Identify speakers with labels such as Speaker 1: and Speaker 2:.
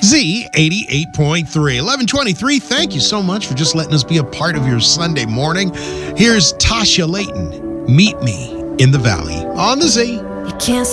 Speaker 1: Z88.3. 1123. Thank you so much for just letting us be a part of your Sunday morning. Here's Tasha Layton. Meet Me in the Valley on the Z.
Speaker 2: You can't